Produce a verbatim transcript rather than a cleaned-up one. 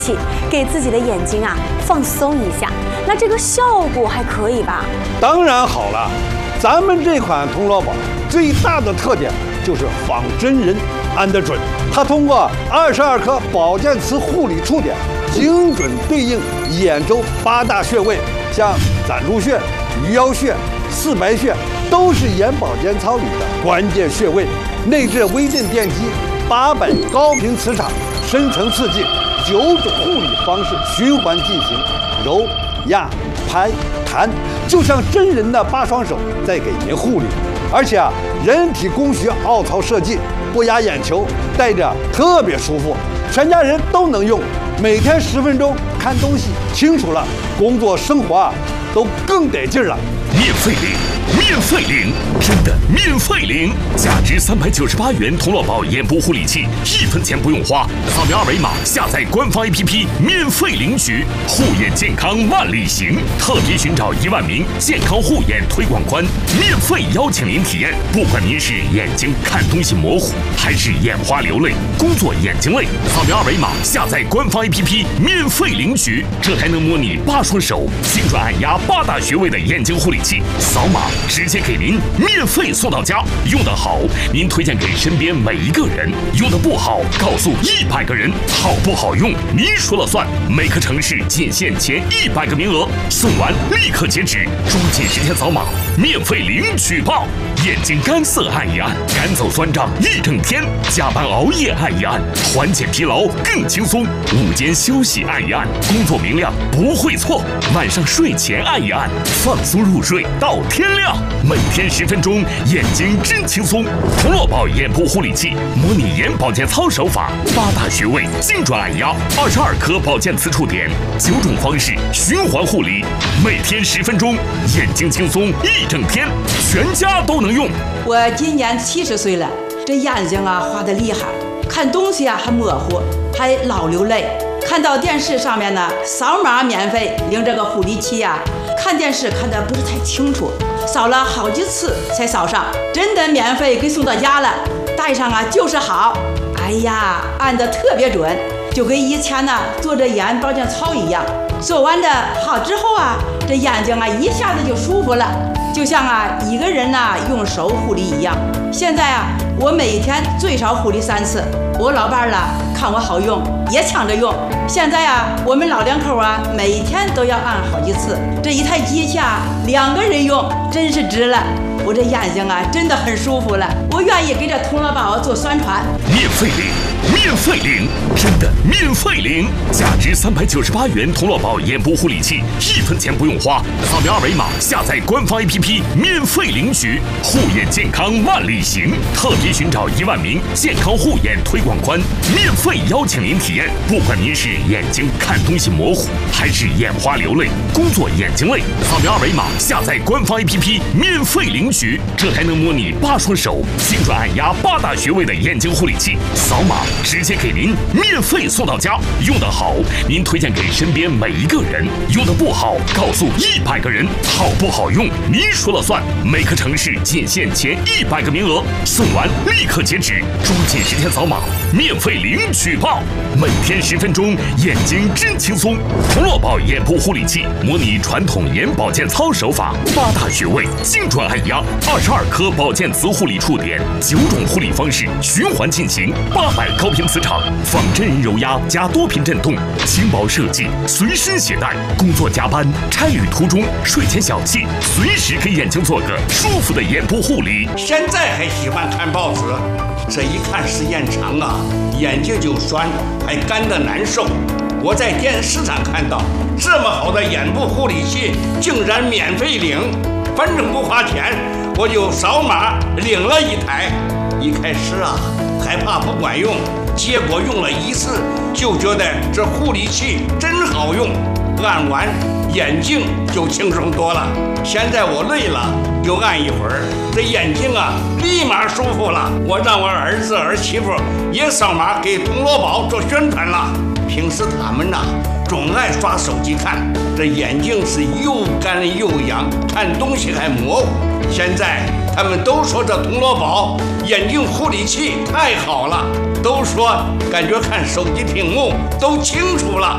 给自己的眼睛啊放松一下，那这个效果还可以吧？ 当然好了，咱们这款童乐宝最大的特点就是仿真人安得准，它通过二十二颗保健磁护理触点，精准对应眼周八大穴位，像攒竹穴、鱼腰穴、四白穴，都是眼保健操里的关键穴位，内置微震电机，八百高频磁场，深层刺激。九种护理方式循环进行，揉、压、拍、弹，就像真人的八双手在给您护理。而且啊，人体工学凹槽设计，不压眼球，戴着特别舒服，全家人都能用。每天十分钟，看东西清楚了，工作生活啊都更得劲了。 免费领，免费领，真的免费领！价值三百九十八元童乐宝眼部护理器，一分钱不用花，扫描二维码下载官方 A P P， 免费领取。护眼健康万里行，特别寻找一万名健康护眼推广官，免费邀请您体验。不管您是眼睛看东西模糊，还是眼花流泪、工作眼睛累，扫描二维码下载官方 A P P， 免费领取。这还能模拟八双手，精准按压八大穴位的眼睛护理器。扫码直接给您免费送到家，用得好您推荐给身边每一个人，用得不好告诉一百个人，好不好用您说了算。每个城市仅限前一百个名额，送完立刻截止，抓紧时间扫码免费领取吧。眼睛干涩按一按，赶走酸胀一整天；加班熬夜按一按，缓解疲劳更轻松；午间休息按一按，工作明亮不会错；晚上睡前按一按，放松入睡到天亮。每天十分钟，眼睛真轻松。童乐宝眼部护理器模拟眼保健操手法，八大穴位精准按压，二十二颗保健磁触点，九种方式循环护理，每天十分钟，眼睛轻松一整天，全家都能用。 我今年七十岁了，这眼睛啊花得厉害，看东西啊还模糊，还老流泪。看到电视上面呢，扫码免费领这个护理器呀、啊，看电视看得不是太清楚，扫了好几次才扫上，真的免费给送到家了，戴上啊就是好。哎呀，按得特别准，就跟以前呢做这眼保健操一样。做完的好之后啊，这眼睛啊一下子就舒服了，就像啊一个人呐用手护理一样。现在啊，我每天最少护理三次。我老伴儿了看我好用，也抢着用。现在啊，我们老两口啊，每天都要按好几次。这一台机器啊，两个人用真是值了。我这眼睛啊，真的很舒服了。我愿意给这童乐宝做宣传。 免费领，免费领，真的免费领！价值三百九十八元童乐宝眼部护理器，一分钱不用花，扫描二维码下载官方 A P P， 免费领取。护眼健康万里行，特别寻找一万名健康护眼推广官，免费邀请您体验。不管您是眼睛看东西模糊，还是眼花流泪、工作眼睛累，扫描二维码下载官方 A P P， 免费领取。这还能模拟八双手，精准按压八大穴位的眼睛护理器。扫码直接给您免费送到家，用得好您推荐给身边每一个人，用得不好告诉一百个人，好不好用您说了算。每个城市仅限前一百个名额，送完立刻截止，抓紧时间扫码免费领取吧。每天十分钟，眼睛真轻松。童乐宝眼部护理器模拟传统眼保健操手法，八大穴位精准按压，二十二颗保健磁护理触点，九种护理方式循环进行，八百高频磁场，仿真人揉压加多频震动，轻薄设计，随身携带。工作加班、差旅途中、睡前小憩，随时给眼睛做个舒服的眼部护理。 现在还喜欢看报纸，这一看时间长啊，眼睛就酸，还干得难受。我在电视上看到这么好的眼部护理器，竟然免费领，反正不花钱，我就扫码领了一台。一开始啊，害怕不管用，结果用了一次就觉得这护理器真好用，按完眼睛就轻松多了。现在我累了就按一会儿，这眼睛啊立马舒服了。我让我儿子儿媳妇也扫码给童乐宝做宣传了。平时他们呐、啊、总爱刷手机看，这眼睛是又干又痒，看东西还模糊。现在他们都说这童乐宝眼睛护理器太好了，都说感觉看手机屏幕都清楚了。